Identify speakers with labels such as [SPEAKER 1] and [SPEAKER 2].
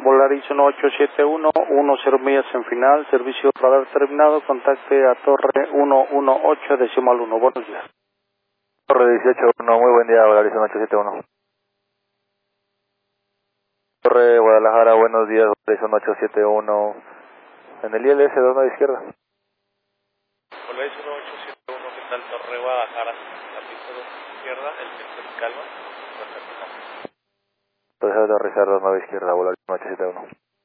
[SPEAKER 1] Volaris 1871, 10 millas en final, servicio radar terminado, contacte a Torre 118 decimal 1. Buenos días.
[SPEAKER 2] Torre 181, muy buen día, Volaris 1871. Torre Guadalajara, buenos días, Volaris 1871. En el ILS 29 izquierda.
[SPEAKER 3] Volaris 1871, ¿qué tal? Torre Guadalajara, la pista 2 izquierda, el centro de calma.
[SPEAKER 2] Entonces aterrizar 29 izquierda, Volaris 1871.